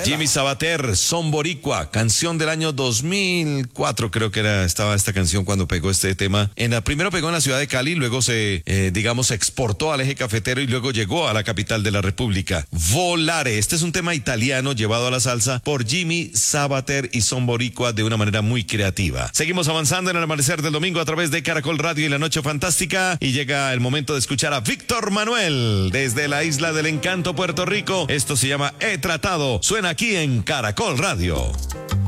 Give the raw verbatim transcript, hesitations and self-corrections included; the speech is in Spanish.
Jimmy Sabater, Son Boricua, canción del año dos mil cuatro, creo que era, estaba esta canción cuando pegó este tema. En la, primero pegó en la ciudad de Cali, luego se, eh, digamos, exportó al eje cafetero y luego llegó a la capital de la República. Volare, este es un tema italiano llevado a la salsa por Jimmy Sabater y Son Boricua de una manera muy creativa. Seguimos avanzando en el amanecer del domingo a través de Caracol Radio y La Noche Fantástica, y llega el momento de escuchar a Víctor Manuel desde la Isla del Encanto, Puerto Rico. Esto se llama He Tratado. Suena aquí en Caracol Radio.